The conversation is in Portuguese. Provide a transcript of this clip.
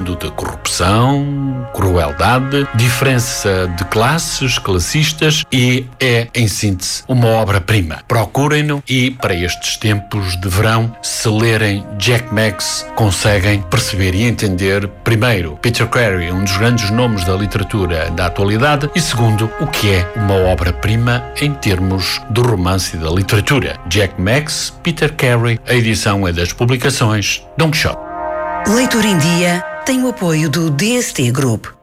mundo de corrupção, crueldade, diferença de classes, classistas, e é, em síntese, uma obra-prima. Procurem-no e, para estes tempos de verão, se lerem Jack Meggs, conseguem perceber e entender, primeiro, Peter Carey, um dos grandes nomes da literatura da atualidade, e segundo, o que é uma obra-prima em termos do romance e da literatura. Jack Meggs, Peter Carey, a edição é das publicações Don Quixote. Leitura em Dia tem o apoio do DST Group.